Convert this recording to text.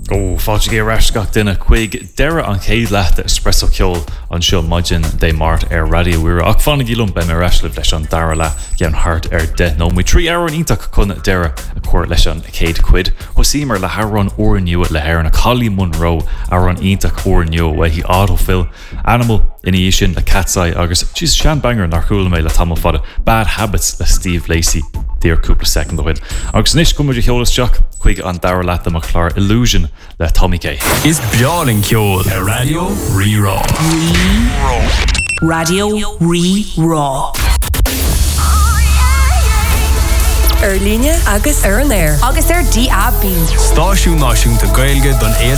Fáilte gé reisgach duine chuig deire an céad leat espresso ceol an seo maidin dé mart radio uair ach fanna gílumm ben reisle leis an dara le gan hart de nó mu 3 hour ítach chun deire a cuair leis an céad cuid hosímar le harran orniu le hair na Collie Munro ar an ítach orniu we hi autofill animal in sin le catsai agus she's Shan Banger nach cool me le tamil fada Bad Habits le Steve Lacey dear cúpla second oid agus níos cumid cheolas teach chuig an dara leat amach chlár Illusion le Tommy K. Is bealing ceol a Radio Re-Raw. Radio Re-Raw. Líne agus ar an air agus ar DAB. Stáisiú náisiúnta Gaeilge don